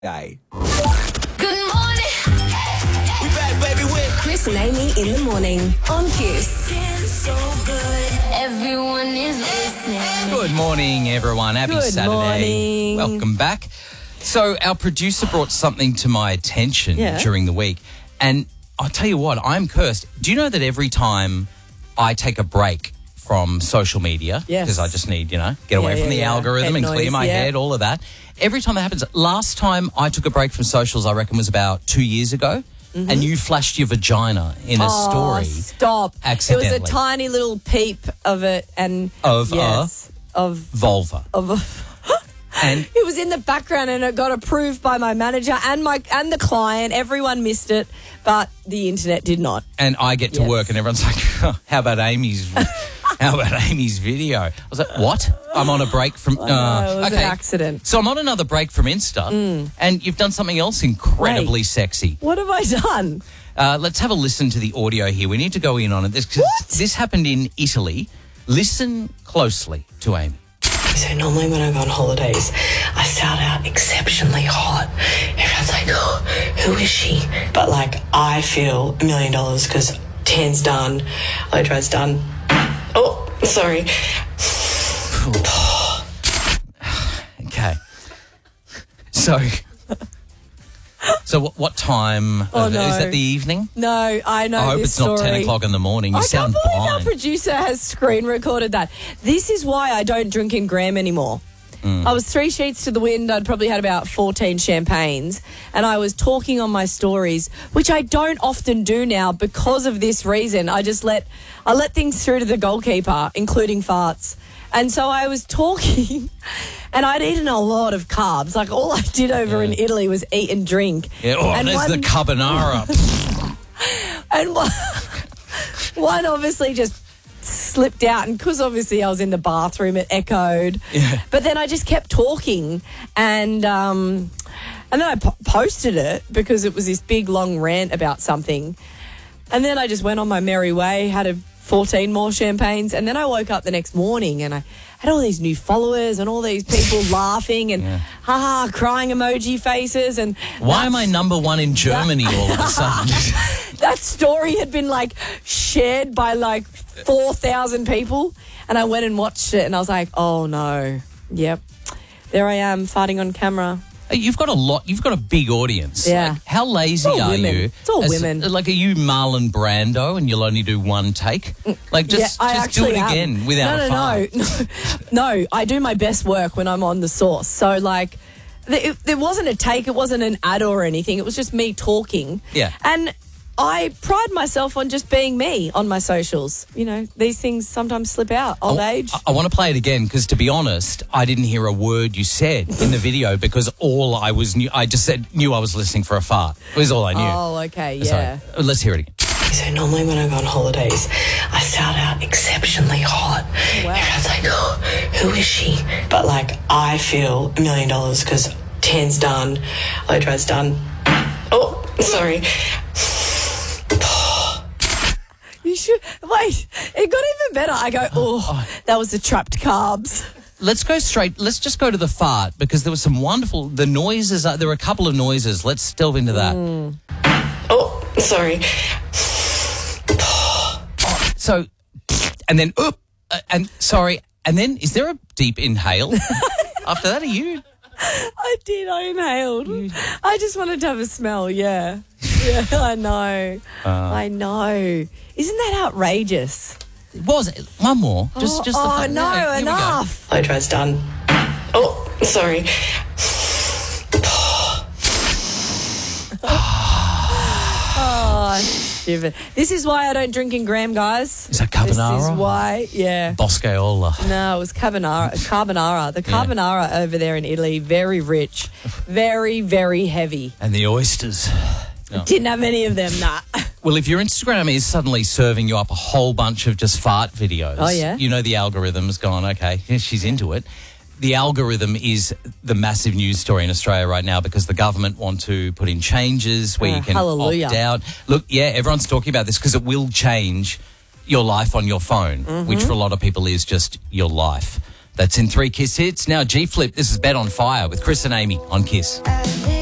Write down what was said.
Day. Good morning. We back, baby, with Chris and Amy in the morning on Kiss. So good. Everyone is listening. Good morning, everyone. Happy Good Saturday. morning. Welcome back. So our producer brought something to my attention during the week, and I'll tell you what, I'm cursed. Do you know that every time I take a break from social media, Yes. because I just need, get away from the algorithm Head and clear noise, my head, all of that. Every time that happens, last time I took a break from socials, I reckon was about 2 years ago, and you flashed your vagina in a story. Stop. Accidentally. It was a tiny little peep of it and Of vulva. And it was in the background and it got approved by my manager and the client. Everyone missed it, but the internet did not. And I get to Yes. work and everyone's like, how about Amy's video? I was like, what? I'm on a break from... It was an accident. So I'm on another break from Insta and you've done something else incredibly sexy. What have I done? Let's have a listen to the audio here. We need to go in on it. This happened in Italy. Listen closely to Amy. So normally when I go on holidays, I start out exceptionally hot. Everyone's like, oh, who is she? But I feel $1 million because tan's done, blow dry's done. Oh, sorry. Okay. So what time? Oh, Is no. that the evening? No, I know I hope this it's not story. 10 o'clock in the morning. You I sound can't believe blind. our producer has screen recorded that. This is why I don't drink in Graham anymore. I was 3 sheets to the wind. I'd probably had about 14 champagnes, and I was talking on my stories, which I don't often do now because of this reason. I let things through to the goalkeeper, including farts. And so I was talking, and I'd eaten a lot of carbs. All I did over in Italy was eat and drink. Yeah, and there's the carbonara. And one obviously just slipped out, and because obviously I was in the bathroom, it echoed. Yeah. But then I just kept talking, and then I posted it because it was this big long rant about something, and then I just went on my merry way, had 14 more champagnes, and then I woke up the next morning and I had all these new followers and all these people laughing and crying emoji faces. And Why am I number one in Germany all of a sudden? that story had been shared by 4,000 people, and I went and watched it and I was like, oh no, yep, there I am farting on camera. You've got a big audience. Yeah. How lazy It's all are women. you? It's all women. Are you Marlon Brando and you'll only do one take? I Just do actually it am. again without a fart. No, I do my best work when I'm on the source. So there wasn't a take, it wasn't an ad or anything. It was just me talking. Yeah. And I pride myself on just being me on my socials. These things sometimes slip out. Old age. I want to play it again because, to be honest, I didn't hear a word you said in the video because all I just knew I was listening for a fart. It was all I knew. Oh, okay, yeah. Sorry. Let's hear it again. So normally when I go on holidays, I start out exceptionally hot. Wow. Everyone's like, oh, who is she? But I feel $1 million because tan's done, blow dry's done. Oh, sorry. You should wait. It got even better. I go, that was the trapped carbs. Let's just go to the fart because there was some wonderful, the noises, there were a couple of noises. Let's delve into that. Oh, sorry. So, and then, and sorry, and then is there a deep inhale? After that, are you? I did. I inhaled. I just wanted to have a smell. Yeah, I know. I know. Isn't that outrageous? It was. One more. Just the fart. no, Here we go. enough. Blow dry's done. Oh, sorry. Oh, shiver. This is why I don't drink in Graham, guys. Is that carbonara? This is why, yeah. Boscaiola. No, it was carbonara. The carbonara over there in Italy, very rich, very, very heavy. And the oysters. No. Didn't have any of them, nah. Well, if your Instagram is suddenly serving you up a whole bunch of just fart videos, Oh, yeah? the algorithm's gone, okay, she's into it. The algorithm is the massive news story in Australia right now because the government want to put in changes where you can hallelujah. opt out. Look, everyone's talking about this because it will change your life on your phone, which for a lot of people is just your life. That's in 3 Kiss Hits. Now, G-Flip, this is Bet on Fire with Chris and Amy on Kiss.